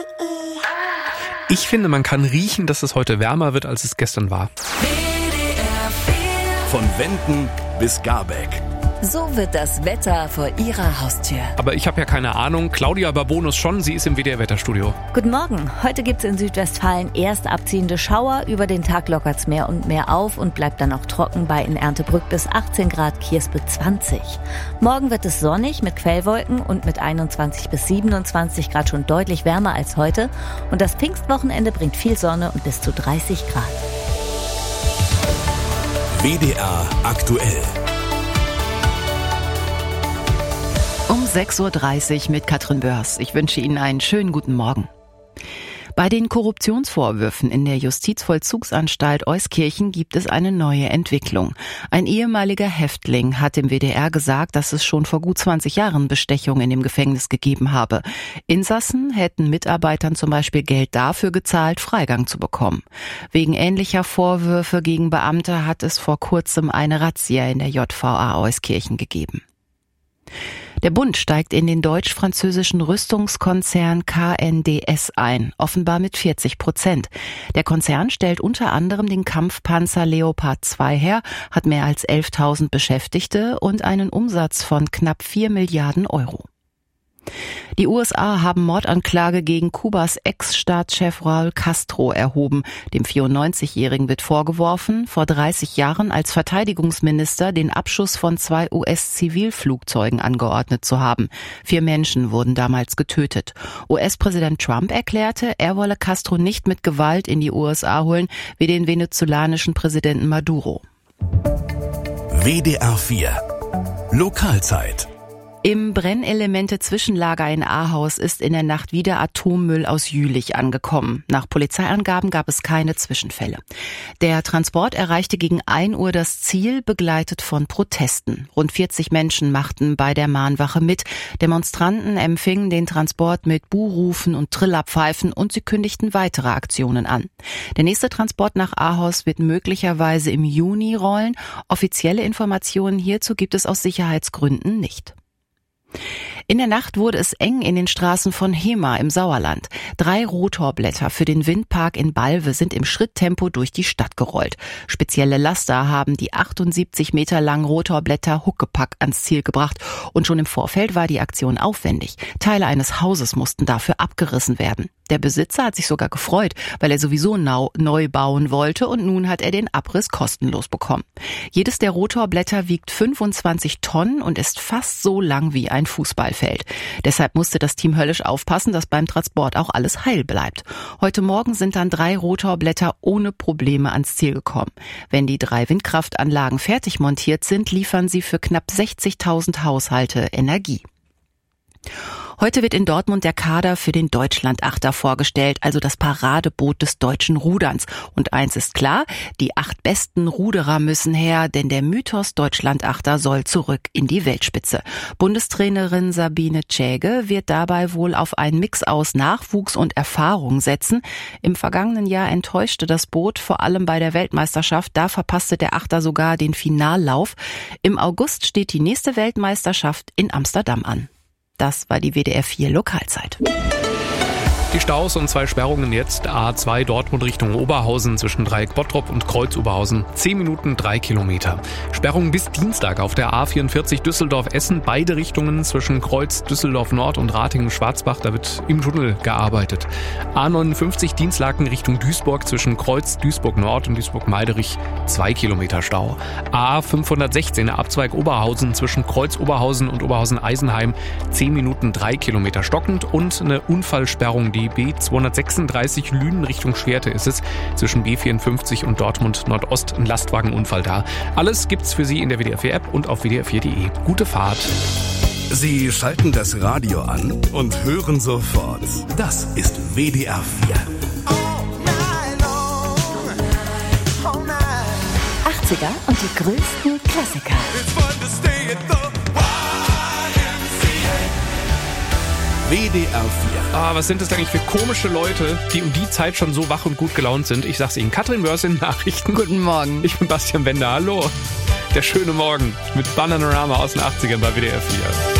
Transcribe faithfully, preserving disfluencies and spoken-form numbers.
Ich finde, man kann riechen, dass es heute wärmer wird, als es gestern war. Von Wenden bis Garbeck. So wird das Wetter vor Ihrer Haustür. Aber ich habe ja keine Ahnung. Claudia Babonus schon, sie ist im W D R-Wetterstudio. Guten Morgen. Heute gibt es in Südwestfalen erst abziehende Schauer. Über den Tag lockert es mehr und mehr auf und bleibt dann auch trocken bei in Erndtebrück bis achtzehn Grad, Kierspe zwanzig. Morgen wird es sonnig mit Quellwolken und mit einundzwanzig bis siebenundzwanzig Grad schon deutlich wärmer als heute. Und das Pfingstwochenende bringt viel Sonne und bis zu dreißig Grad. W D R aktuell. Um sechs Uhr dreißig mit Katrin Börs. Ich wünsche Ihnen einen schönen guten Morgen. Bei den Korruptionsvorwürfen in der Justizvollzugsanstalt Euskirchen gibt es eine neue Entwicklung. Ein ehemaliger Häftling hat dem W D R gesagt, dass es schon vor gut zwanzig Jahren Bestechungen in dem Gefängnis gegeben habe. Insassen hätten Mitarbeitern zum Beispiel Geld dafür gezahlt, Freigang zu bekommen. Wegen ähnlicher Vorwürfe gegen Beamte hat es vor kurzem eine Razzia in der J V A Euskirchen gegeben. Der Bund steigt in den deutsch-französischen Rüstungskonzern K N D S ein, offenbar mit vierzig Prozent. Der Konzern stellt unter anderem den Kampfpanzer Leopard zwei her, hat mehr als elftausend Beschäftigte und einen Umsatz von knapp vier Milliarden Euro. Die U S A haben Mordanklage gegen Kubas Ex-Staatschef Raúl Castro erhoben. Dem vierundneunzigjährigen wird vorgeworfen, vor dreißig Jahren als Verteidigungsminister den Abschuss von zwei U S-Zivilflugzeugen angeordnet zu haben. Vier Menschen wurden damals getötet. U S-Präsident Trump erklärte, er wolle Castro nicht mit Gewalt in die U S A holen, wie den venezolanischen Präsidenten Maduro. W D R vier Lokalzeit. Im Brennelemente-Zwischenlager in Ahaus ist in der Nacht wieder Atommüll aus Jülich angekommen. Nach Polizeiangaben gab es keine Zwischenfälle. Der Transport erreichte gegen ein Uhr das Ziel, begleitet von Protesten. Rund vierzig Menschen machten bei der Mahnwache mit. Demonstranten empfingen den Transport mit Buhrufen und Trillerpfeifen und sie kündigten weitere Aktionen an. Der nächste Transport nach Ahaus wird möglicherweise im Juni rollen. Offizielle Informationen hierzu gibt es aus Sicherheitsgründen nicht. In der Nacht wurde es eng in den Straßen von Hemer im Sauerland. Drei Rotorblätter für den Windpark in Balve sind im Schritttempo durch die Stadt gerollt. Spezielle Laster haben die achtundsiebzig Meter langen Rotorblätter Huckepack ans Ziel gebracht. Und schon im Vorfeld war die Aktion aufwendig. Teile eines Hauses mussten dafür abgerissen werden. Der Besitzer hat sich sogar gefreut, weil er sowieso neu bauen wollte und nun hat er den Abriss kostenlos bekommen. Jedes der Rotorblätter wiegt fünfundzwanzig Tonnen und ist fast so lang wie ein Fußballfeld. Deshalb musste das Team höllisch aufpassen, dass beim Transport auch alles heil bleibt. Heute Morgen sind dann drei Rotorblätter ohne Probleme ans Ziel gekommen. Wenn die drei Windkraftanlagen fertig montiert sind, liefern sie für knapp sechzigtausend Haushalte Energie. Heute wird in Dortmund der Kader für den Deutschlandachter vorgestellt, also das Paradeboot des deutschen Ruderns. Und eins ist klar, die acht besten Ruderer müssen her, denn der Mythos Deutschlandachter soll zurück in die Weltspitze. Bundestrainerin Sabine Tschäge wird dabei wohl auf einen Mix aus Nachwuchs und Erfahrung setzen. Im vergangenen Jahr enttäuschte das Boot, vor allem bei der Weltmeisterschaft. Da verpasste der Achter sogar den Finallauf. Im August steht die nächste Weltmeisterschaft in Amsterdam an. Das war die W D R vier Lokalzeit. Die Staus und zwei Sperrungen jetzt. A zwei Dortmund Richtung Oberhausen zwischen Dreieck Bottrop und Kreuz Oberhausen. zehn Minuten, drei Kilometer. Sperrungen bis Dienstag auf der A vierundvierzig Düsseldorf-Essen. Beide Richtungen zwischen Kreuz Düsseldorf-Nord und Ratingen-Schwarzbach. Da wird im Tunnel gearbeitet. A neunundfünfzig Dienstlaken Richtung Duisburg zwischen Kreuz Duisburg-Nord und Duisburg-Meiderich. zwei Kilometer Stau. A fünfhundertsechzehn Abzweig Oberhausen zwischen Kreuz Oberhausen und Oberhausen-Eisenheim. zehn Minuten, drei Kilometer stockend. Und eine Unfallsperrung, die B zweihundertsechsunddreißig Lünen Richtung Schwerte ist es. Zwischen B vierundfünfzig und Dortmund Nordost ein Lastwagenunfall da. Alles gibt's für Sie in der W D R vier App und auf W D R vier Punkt de. Gute Fahrt. Sie schalten das Radio an und hören sofort. Das ist W D R vier. achtziger und die größten Klassiker. W D R vier. Ah, was sind das eigentlich für komische Leute, die um die Zeit schon so wach und gut gelaunt sind? Ich sag's Ihnen, Katrin Börs in Nachrichten. Guten Morgen. Ich bin Bastian Bender, hallo. Der schöne Morgen mit Bananarama aus den achtzigern bei W D R vier.